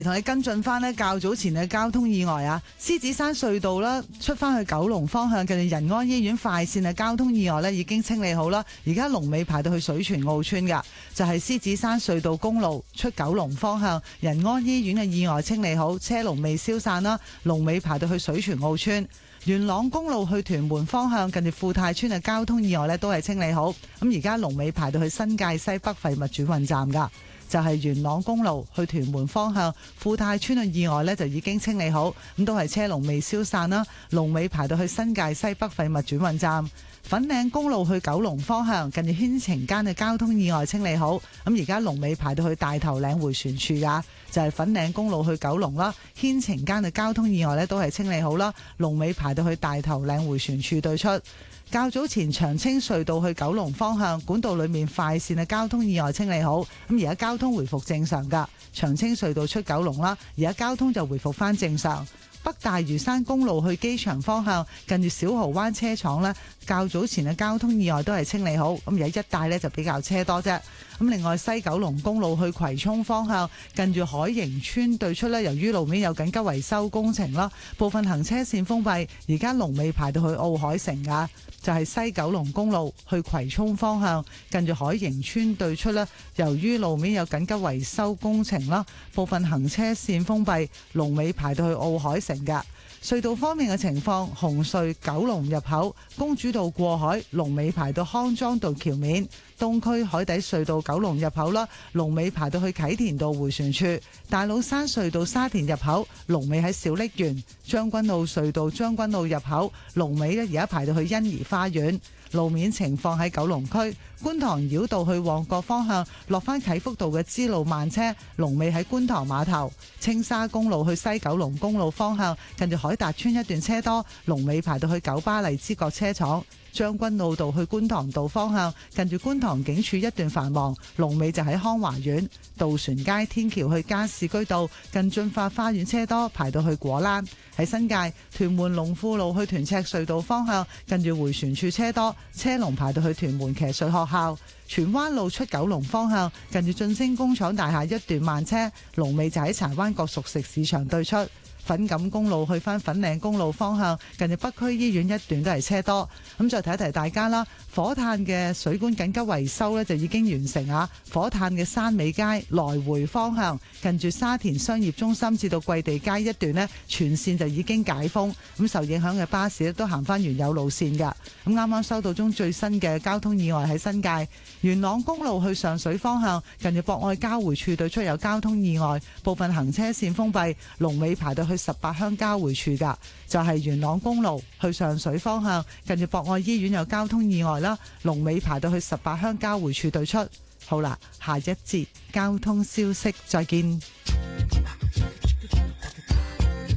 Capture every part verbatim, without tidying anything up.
同你跟進翻呢較早前嘅交通意外啊，獅子山隧道啦，出翻去九龍方向，近住仁安醫院快線嘅交通意外呢已經清理好啦。而家龍尾排到去水泉澳村噶，就係獅子山隧道公路出九龍方向仁安醫院嘅意外清理好，車龍未消散啦。龍尾排到去水泉澳村。元朗公路去屯門方向，近住富泰村嘅交通意外呢都係清理好。咁而家龍尾排到去新界西北廢物轉運站噶。就係元朗公路去屯門方向富泰村嘅意外呢，就已經清理好，咁都係車龍未消散啦。龍尾排到去新界西北廢物轉運站。粉嶺公路去九龍方向，近住軒晴間嘅交通意外清理好，咁而家龍尾排到去大頭嶺迴旋處噶，就係、是、粉嶺公路去九龍啦。軒晴間嘅交通意外呢，都係清理好啦，龍尾排到去大頭嶺迴旋處對出。較早前長青隧道去九龍方向管道裏面快線嘅交通意外清理好，咁而家交通回復正常噶。長青隧道出九龍啦，而家交通就回復翻正常。北大嶼山公路去機場方向，近住小蠔灣車廠呢，較早前嘅交通意外都係清理好，咁而家一帶呢就比較車多啫。咁另外西九龍公路去葵涌方向，近住海盈村對出呢，由於路面有緊急維修工程啦，部分行車線封閉，而家龍尾排到去奧海城噶。就係西九龍公路去葵涌方向，近住海盈村對出呢，由於路面有緊急維修工程啦，部分行車線封閉，龍尾排到去奧海城噶。隧道方面嘅情況，紅隧九龍入口公主道過海，龍尾排到康莊道橋面；東區海底隧道九龍入口啦，龍尾排到去啟田道迴旋處；大老山隧道沙田入口龍尾喺小瀝源；將軍澳隧道將軍澳入口龍尾呢，而家排到去欣怡花園。路面情況喺九龍區觀塘繞道去旺角方向，落返啟福道嘅支路慢車，龍尾喺觀塘碼頭；青沙公路去西九龍公路方向，近住海達村一段車多，龍尾排到去九巴荔枝角車廠。將軍澳道去觀塘道方向，近住觀塘警署一段繁忙，龍尾就喺康華苑。渡船街天橋去加士居道，近駿發花園車多，排到去果欄。喺新界屯門龍富路去屯赤隧道方向，近住迴旋處車多，車龍排到去屯門騎術學校。荃灣路出九龍方向，近住晉升工廠大廈一段慢車，龍尾就喺柴灣角熟食市場對出。粉錦公路去返粉嶺公路方向，近住北區醫院一段都係車多。咁再提一提大家啦，火炭嘅水管緊急維修呢就已經完成啊！火炭嘅山尾街來回方向，近住沙田商業中心至到桂地街一段呢，全線就已經解封。咁受影響嘅巴士都行返原有路線㗎。咁啱啱收到中最新嘅交通意外喺新界元朗公路去上水方向，近住博愛交匯處對出有交通意外，部分行車線封閉，龍尾排到去十八鄉交匯處噶，就係元朗公路去上水方向，近住博愛醫院有交通意外啦，龍尾排到去十八鄉交匯處對出。好啦，下一節交通消息再見。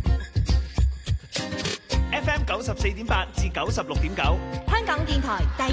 F M 九十四點八至九十六點九， 香港電台第